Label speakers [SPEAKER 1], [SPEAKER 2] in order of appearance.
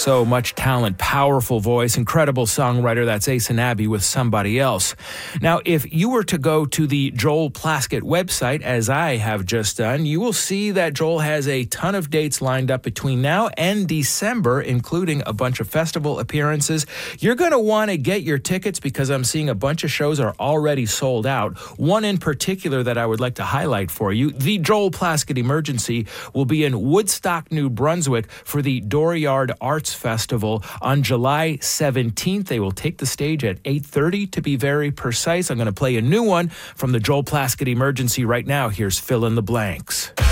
[SPEAKER 1] So much talent, powerful voice, incredible songwriter. That's Ace and Abby with Somebody Else. Now, if you were to go to the Joel Plaskett website, as I have just done, you will see that Joel has a ton of dates lined up between now and December, including a bunch of festival appearances. You're going to want to get your tickets because I'm seeing a bunch of shows are already sold out. One in particular that I would like to highlight for you, the Joel Plaskett Emergency, will be in Woodstock, New Brunswick for the Dooryard Arts Festival on July 17th. They will take the stage at 8:30 to be very precise. I'm going to play a new one from the Joel Plaskett Emergency right now. Here's Fill in the Blanks.